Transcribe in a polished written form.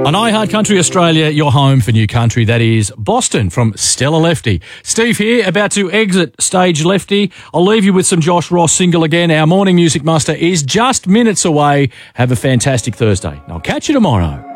On iHeart Country Australia, your home for new country, that is Boston from Stella Lefty. Steve here, about to exit stage Lefty. I'll leave you with some Josh Ross single again. Our morning music muster is just minutes away. Have a fantastic Thursday. I'll catch you tomorrow.